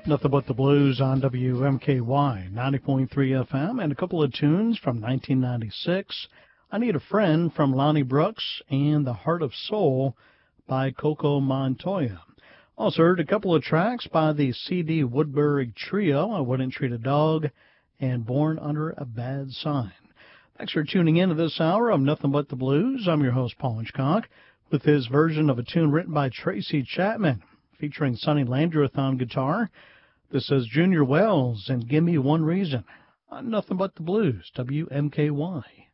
Nothing But the Blues on WMKY 90.3 FM, and a couple of tunes from 1996. I Need a Friend from Lonnie Brooks and The Heart of Soul by Coco Montoya. Also heard a couple of tracks by the C.D. Woodbury Trio, I Wouldn't Treat a Dog, and Born Under a Bad Sign. Thanks for tuning in to this hour of Nothing But the Blues. I'm your host, Paul Hitchcock, with his version of a tune written by Tracy Chapman, featuring Sonny Landreth on guitar. This is Junior Wells and Give Me One Reason on Nothing But the Blues, WMKY.